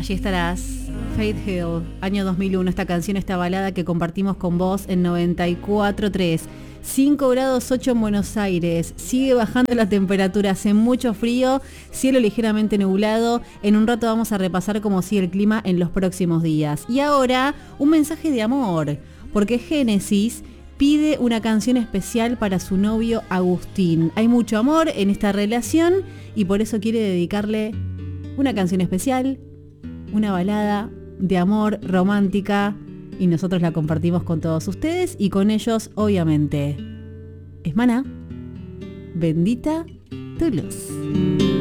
Allí estarás, Faith Hill, año 2001, esta canción, esta balada que compartimos con vos en 94.3. 5 grados 8 en Buenos Aires, sigue bajando la temperatura, hace mucho frío, cielo ligeramente nublado. En un rato vamos a repasar cómo sigue el clima en los próximos días. Y ahora, un mensaje de amor, porque Génesis pide una canción especial para su novio Agustín. Hay mucho amor en esta relación y por eso quiere dedicarle una canción especial, una balada de amor romántica, y nosotros la compartimos con todos ustedes y con ellos, obviamente. Es Maná, Bendita tu luz.